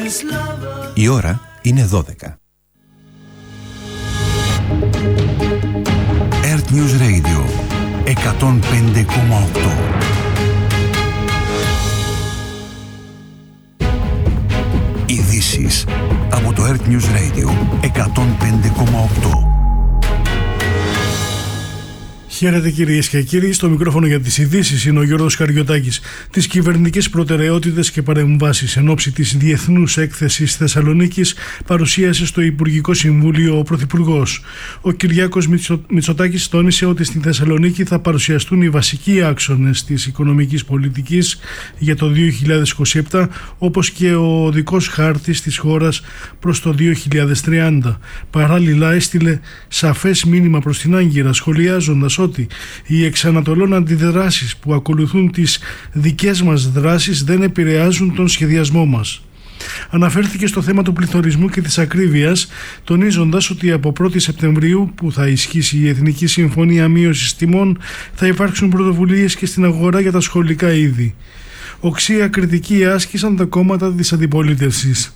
Η ώρα είναι 12. Earth News Radio 105,8. Ειδήσεις από το Earth News Radio 105,8. Χαίρετε κυρίες και κύριοι, στο μικρόφωνο για τις ειδήσεις είναι ο Γιώργος Καριωτάκης. Τις κυβερνητικές προτεραιότητες και παρεμβάσεις εν ώψη της Διεθνούς Έκθεσης Θεσσαλονίκης παρουσίασε στο Υπουργικό Συμβούλιο ο Πρωθυπουργός. Ο Κυριάκος Μητσοτάκης τόνισε ότι στη Θεσσαλονίκη θα παρουσιαστούν οι βασικοί άξονες της οικονομικής πολιτικής για το 2027, όπως και ο οδικός χάρτης της χώρας προς το 2030. Παράλληλα έστειλε σαφές μήνυμα προς την Άγκυρα, σχολιάζοντας ότι οι εξανατολών αντιδράσεις που ακολουθούν τις δικές μας δράσεις δεν επηρεάζουν τον σχεδιασμό μας. Αναφέρθηκε στο θέμα του πληθωρισμού και της ακρίβειας, τονίζοντας ότι από 1η Σεπτεμβρίου, που θα ισχύσει η Εθνική Συμφωνία Μείωσης Τιμών, θα υπάρξουν πρωτοβουλίες και στην αγορά για τα σχολικά είδη. Οξία κριτική άσκησαν τα κόμματα της αντιπολίτευσης.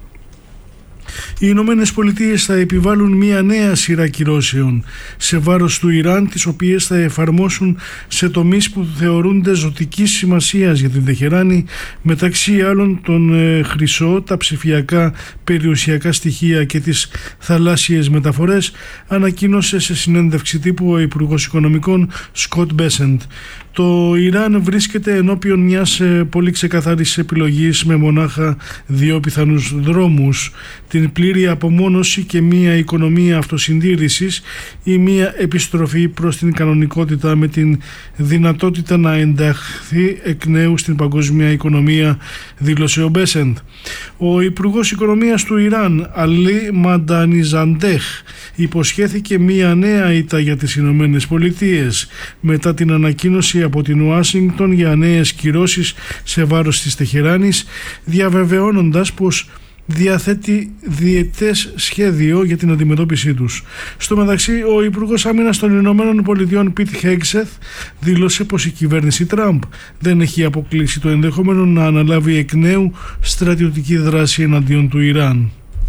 Οι Ηνωμένες Πολιτείες θα επιβάλλουν μια νέα σειρά κυρώσεων σε βάρος του Ιράν, τις οποίες θα εφαρμόσουν σε τομείς που θεωρούνται ζωτικής σημασίας για την Τεχεράνη, μεταξύ άλλων τον χρυσό, τα ψηφιακά περιουσιακά στοιχεία και τις θαλάσσιες μεταφορές, ανακοίνωσε σε συνέντευξη τύπου ο Υπουργός Οικονομικών Σκοτ Μπέσεντ. Το Ιράν βρίσκεται ενώπιον μιας πολύ ξεκαθαρής επιλογής με μονάχα δύο πιθανούς δρόμους: την πλήρη απομόνωση και μια οικονομία αυτοσυντήρησης ή μια επιστροφή προς την κανονικότητα με την δυνατότητα να ενταχθεί εκ νέου στην παγκόσμια οικονομία, δήλωσε ο Μπέσεντ. Ο Υπουργός Οικονομίας του Ιράν, Αλή Μαντανιζαντέχ, υποσχέθηκε μια νέα ήττα για τις Ηνωμένες Πολιτείες μετά την ανακοίνωση από την Ουάσιγκτον για νέες κυρώσεις σε βάρος της Τεχεράνης, διαβεβαιώνοντας πως διαθέτει διετές σχέδιο για την αντιμετώπιση τους. Στο μεταξύ, ο Υπουργός Άμυνας των Ηνωμένων Πολιτειών Πιτ Χέγκσεθ δήλωσε πως η κυβέρνηση Τραμπ δεν έχει αποκλείσει το ενδεχόμενο να αναλάβει εκ νέου στρατιωτική δράση εναντίον του Ιράν.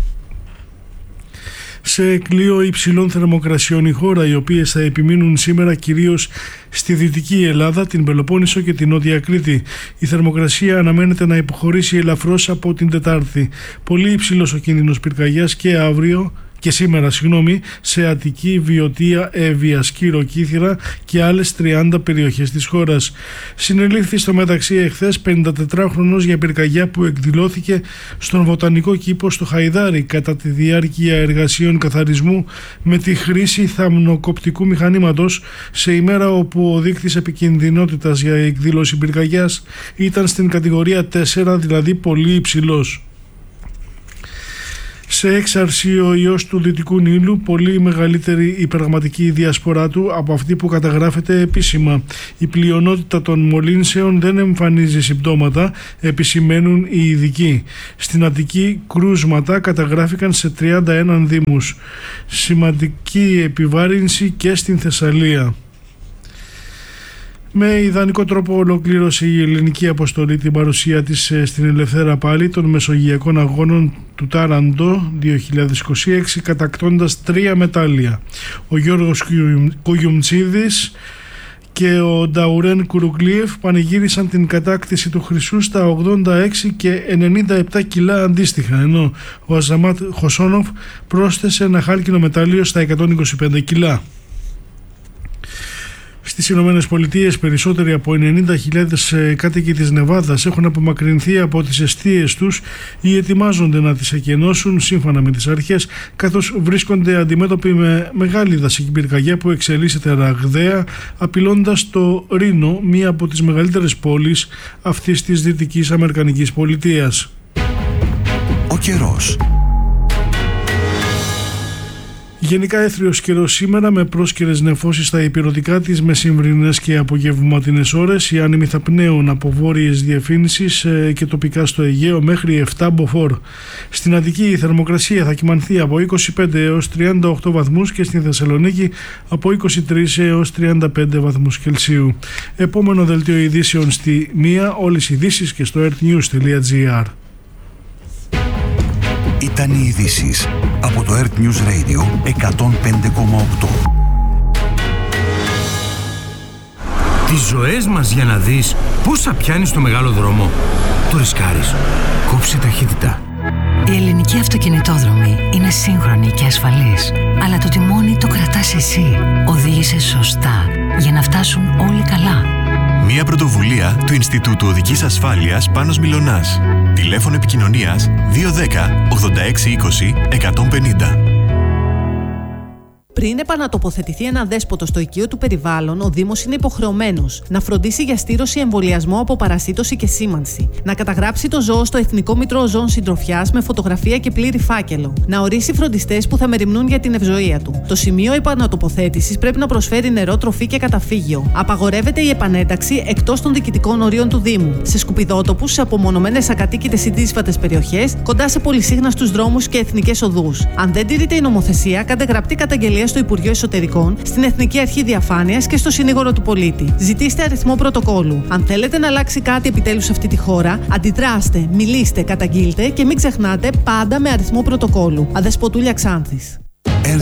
Σε κλείο υψηλών θερμοκρασιών η χώρα, οι οποίες θα επιμείνουν σήμερα κυρίως στη Δυτική Ελλάδα, την Πελοπόννησο και την Νότια Κρήτη. Η θερμοκρασία αναμένεται να υποχωρήσει ελαφρώς από την Τετάρτη. Πολύ υψηλός ο κίνδυνος πυρκαγιάς και σήμερα σε Αττική, Βιωτία, Εύβοια, Σκύρο, Κύθυρα και άλλες 30 περιοχές της χώρας. Συνελήφθη στο μεταξύ εχθές 54χρονος για πυρκαγιά που εκδηλώθηκε στον Βοτανικό Κήπο στο Χαϊδάρι κατά τη διάρκεια εργασίων καθαρισμού με τη χρήση θαμνοκοπτικού μηχανήματος, σε ημέρα όπου ο δείκτης επικινδυνότητας για εκδήλωση πυρκαγιάς ήταν στην κατηγορία 4, δηλαδή πολύ υψηλός. Σε έξαρση ο ιός του Δυτικού Νείλου, πολύ μεγαλύτερη η πραγματική διασπορά του από αυτή που καταγράφεται επίσημα. Η πλειονότητα των μολύνσεων δεν εμφανίζει συμπτώματα, επισημαίνουν οι ειδικοί. Στην Αττική κρούσματα καταγράφηκαν σε 31 δήμους. Σημαντική επιβάρυνση και στην Θεσσαλία. Με ιδανικό τρόπο ολοκλήρωσε η ελληνική αποστολή την παρουσία της στην Ελευθέρα Πάλη των Μεσογειακών Αγώνων του Τάραντο 2026, κατακτώντας 3 μετάλλια. Ο Γιώργος Κουγιουμτσίδης και ο Νταουρέν Κουρουκλίεφ πανηγύρισαν την κατάκτηση του χρυσού στα 86 και 97 κιλά αντίστοιχα, ενώ ο Αζαμάτ Χοσόνοφ πρόσθεσε ένα χάλκινο μετάλλιο στα 125 κιλά. Στις Ηνωμένες Πολιτείες, περισσότεροι από 90.000 κάτοικοι της Νεβάδας έχουν απομακρυνθεί από τις εστίες τους ή ετοιμάζονται να τις εκενώσουν σύμφωνα με τις αρχές, καθώς βρίσκονται αντιμέτωποι με μεγάλη δασική πυρκαγιά που εξελίσσεται ραγδαία, απειλώντας το Ρήνο, μία από τις μεγαλύτερες πόλεις αυτής της Δυτικής Αμερικανικής πολιτείας. Ο καιρός. Γενικά έθριος καιρός σήμερα με πρόσκαιρες νεφώσεις στα ηπειρωτικά της μεσημβρινές και απογευματινές ώρες. Οι άνεμοι θα πνέουν από βόρειες διευθύνσεις και τοπικά στο Αιγαίο μέχρι 7 μποφόρ. Στην Αττική η θερμοκρασία θα κυμανθεί από 25 έως 38 βαθμούς και στην Θεσσαλονίκη από 23 έως 35 βαθμούς Κελσίου. Επόμενο δελτίο ειδήσεων στη 1, όλες οι ειδήσεις και στο earthnews.gr. Ήταν οι ειδήσεις από το Earth News Radio 105,8. Τις ζωές μας για να δεις πόσα πιάνεις στο μεγάλο δρόμο. Το ρισκάρεις. Κόψε ταχύτητα. Η ελληνική αυτοκινητόδρομη είναι σύγχρονη και ασφαλής, αλλά το τιμόνι το κρατάς εσύ. Οδήγησε σωστά για να φτάσουν όλοι καλά. Μια πρωτοβουλία του Ινστιτούτου Οδικής Ασφάλειας Πάνος Μιλωνάς. Τηλέφωνο επικοινωνίας 210 8620 150. Πριν επανατοποθετηθεί ένα δέσποτο στο οικείο του περιβάλλον, ο Δήμος είναι υποχρεωμένος να φροντίσει για στήρωση, εμβολιασμό από παρασίτωση και σήμανση, να καταγράψει το ζώο στο Εθνικό Μήτρο Ζώων Συντροφιάς με φωτογραφία και πλήρη φάκελο, να ορίσει φροντιστές που θα μεριμνούν για την ευζοία του. Το σημείο επανατοποθέτησης πρέπει να προσφέρει νερό, τροφή και καταφύγιο. Απαγορεύεται η επανένταξη εκτός των διοικητικών ορίων του Δήμου, σε σκουπιδότοπους, σε απομονωμένες ακατοίκητες ή δύσβατες περιοχές, κοντά σε πολυσύχναστους δρόμους και εθνικές οδούς. Αν δεν τηρείται η νομοθεσία, κάντε γραπτή καταγγελία στο Υπουργείο Εσωτερικών, στην Εθνική Αρχή Διαφάνειας και στο Συνήγορο του Πολίτη. Ζητήστε αριθμό πρωτοκόλου. Αν θέλετε να αλλάξει κάτι επιτέλους σε αυτή τη χώρα, αντιδράστε, μιλήστε, καταγγείλτε και μην ξεχνάτε πάντα με αριθμό πρωτοκόλου. Αδεσποτούλια Ξάνθης.